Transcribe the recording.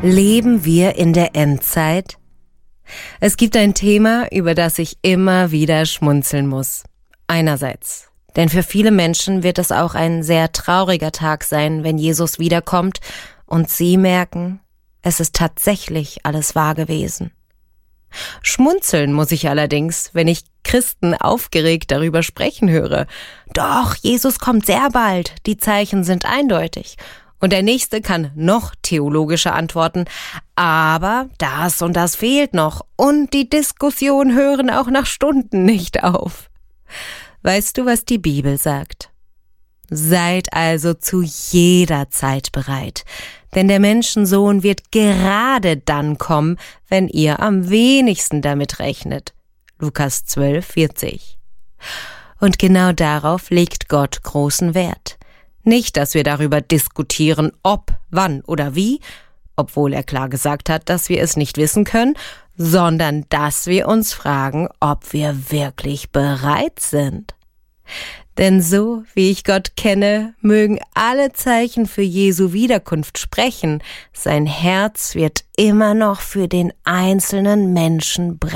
Leben wir in der Endzeit? Es gibt ein Thema, über das ich immer wieder schmunzeln muss. Einerseits, denn für viele Menschen wird es auch ein sehr trauriger Tag sein, wenn Jesus wiederkommt und sie merken, es ist tatsächlich alles wahr gewesen. Schmunzeln muss ich allerdings, wenn ich Christen aufgeregt darüber sprechen höre. Doch, Jesus kommt sehr bald, die Zeichen sind eindeutig. Und der Nächste kann noch theologischer antworten, aber das und das fehlt noch und die Diskussionen hören auch nach Stunden nicht auf. Weißt du, was die Bibel sagt? Seid also zu jeder Zeit bereit, denn der Menschensohn wird gerade dann kommen, wenn ihr am wenigsten damit rechnet. Lukas 12,40. Und genau darauf legt Gott großen Wert. Nicht, dass wir darüber diskutieren, ob, wann oder wie, obwohl er klar gesagt hat, dass wir es nicht wissen können, sondern dass wir uns fragen, ob wir wirklich bereit sind. Denn so, wie ich Gott kenne, mögen alle Zeichen für Jesu Wiederkunft sprechen. Sein Herz wird immer noch für den einzelnen Menschen brennen.